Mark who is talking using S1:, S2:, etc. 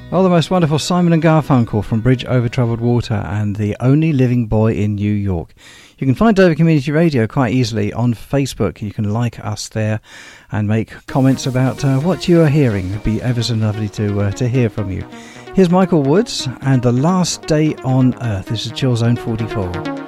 S1: Oh, the most wonderful Simon and Garfunkel from Bridge Over Troubled Water and The Only Living Boy in New York. You can find Dover Community Radio quite easily on Facebook. You can like us there and make comments about what you are hearing. It'd be ever so lovely to hear from you. Here's Michael Woods and The Last Day on Earth. This is Chill Zone 44.